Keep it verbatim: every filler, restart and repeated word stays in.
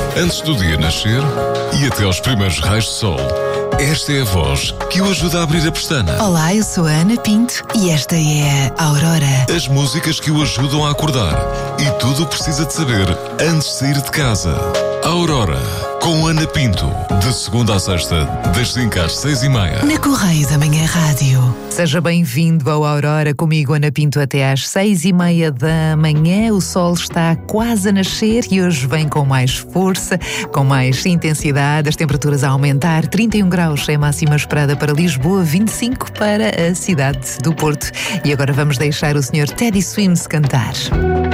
Antes do dia nascer e até aos primeiros raios de sol, esta é a voz que o ajuda a abrir a pestana. Olá, eu sou a Ana Pinto e esta é a Aurora. As músicas que o ajudam a acordar e tudo o que precisa de saber antes de sair de casa. Aurora, com Ana Pinto, de segunda a sexta, das cinco às seis e meia. Na Correio da Manhã Rádio. Seja bem-vindo ao Aurora, comigo Ana Pinto até às seis e meia da manhã. O sol está quase a nascer e hoje vem com mais força, com mais intensidade, as temperaturas a aumentar. trinta e um graus é a máxima esperada para Lisboa, vinte e cinco para a cidade do Porto. E agora vamos deixar o senhor Teddy Swims cantar.